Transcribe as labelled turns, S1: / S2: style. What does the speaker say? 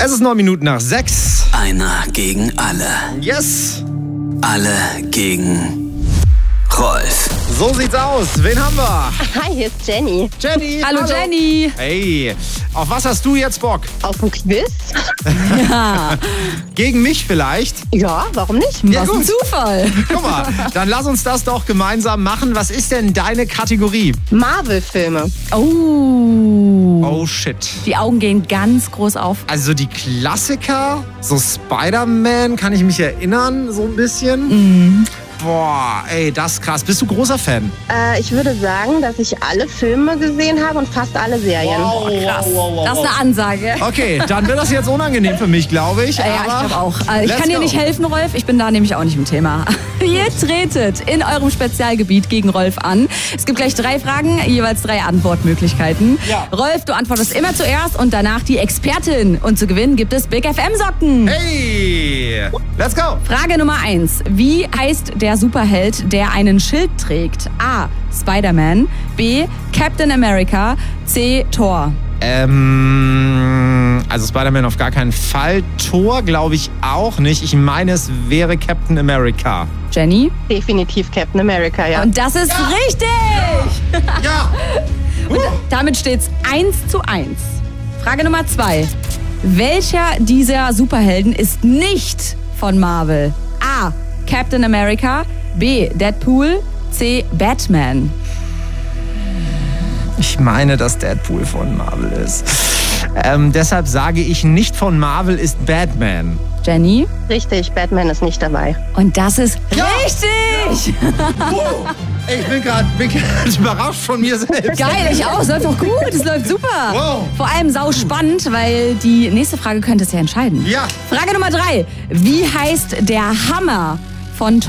S1: Es ist 6:09.
S2: Einer gegen alle.
S1: Yes.
S2: Alle gegen Rolf.
S1: So sieht's aus. Wen haben wir?
S3: Hi, hier ist Jenny.
S1: Jenny.
S4: Hallo Jenny.
S1: Hey, auf was hast du jetzt Bock?
S3: Auf ein Quiz?
S4: Ja,
S1: Gegen mich vielleicht?
S3: Ja, warum nicht?
S4: was ein Zufall.
S1: Guck mal, dann lass uns das doch gemeinsam machen. Was ist denn deine Kategorie?
S3: Marvel-Filme.
S4: Oh,
S1: Oh shit.
S4: die Augen gehen ganz groß auf.
S1: Also die Klassiker, so Spider-Man, kann ich mich erinnern, so ein bisschen. Boah, ey, das ist krass. Bist du großer Fan?
S3: Ich würde sagen, dass ich alle Filme gesehen habe und fast alle Serien.
S4: Krass. Das ist eine Ansage.
S1: Okay, dann wird das jetzt unangenehm für mich, glaube ich.
S4: Ja, ich
S1: aber
S4: glaube auch. Ich
S1: let's
S4: kann dir
S1: go.
S4: nicht helfen, Rolf. Ich bin da nämlich auch nicht im Thema. Ihr tretet in eurem Spezialgebiet gegen Rolf an. Es gibt gleich 3 Fragen, jeweils 3 Antwortmöglichkeiten.
S1: Ja.
S4: Rolf, du antwortest immer zuerst und danach die Expertin. Und zu gewinnen gibt es Big FM Socken.
S1: Hey, let's go.
S4: Frage Nummer 1. Wie heißt der Superheld, der einen Schild trägt? A. Spider-Man. B. Captain America. C. Thor.
S1: Also Spider-Man auf gar keinen Fall. Thor glaube ich auch nicht. Ich meine, es wäre Captain America.
S4: Jenny?
S3: Definitiv Captain America, ja.
S4: Und das ist richtig!
S1: Ja.
S4: Und damit steht's 1:1. Frage Nummer 2. Welcher dieser Superhelden ist nicht von Marvel? A. Captain America. B. Deadpool. C. Batman.
S1: Ich meine, dass Deadpool von Marvel ist. Deshalb sage ich, nicht von Marvel ist Batman.
S4: Jenny?
S3: Richtig, Batman ist nicht dabei.
S4: Und das ist
S1: Ja.
S4: richtig!
S1: Wow. Ey, ich bin gerade überrascht von mir selbst.
S4: Geil, ich auch. Es läuft doch gut. Es läuft super.
S1: Wow.
S4: Vor allem sau spannend, weil die nächste Frage könnte es ja entscheiden.
S1: Ja.
S4: Frage Nummer 3. Wie heißt der Hammer von